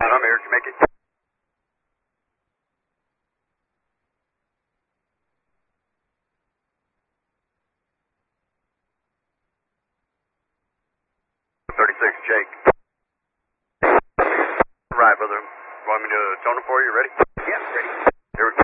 I'm here. Did you make it? Jake. Right, brother. Want me to tone it for you? Ready? Yeah, ready.